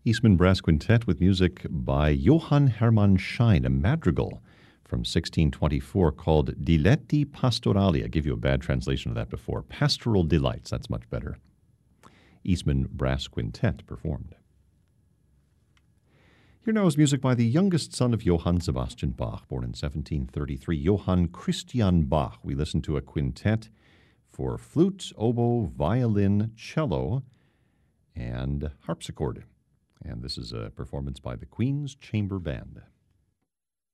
Eastman Brass Quintet with music by Johann Hermann Schein, a madrigal from 1624 called Diletti Pastorali. I gave you a bad translation of that before. Pastoral Delights, that's much better. Eastman Brass Quintet performed. Here now is music by the youngest son of Johann Sebastian Bach, born in 1733, Johann Christian Bach. We listen to a quintet for flute, oboe, violin, cello, and harpsichord. And this is a performance by the Queen's Chamber Band.